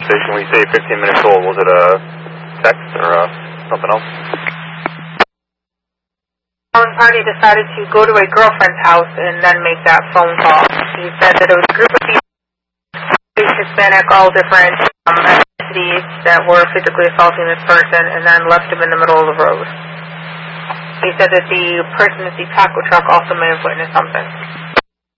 Station, when you say 15 minutes old, was it a text or something else? The party decided to go to a girlfriend's house and then make that phone call. He said that it was a group of people, Hispanic, all different ethnicities, that were physically assaulting this person and then left him in the middle of the road. He said that the person at the taco truck also may have witnessed something.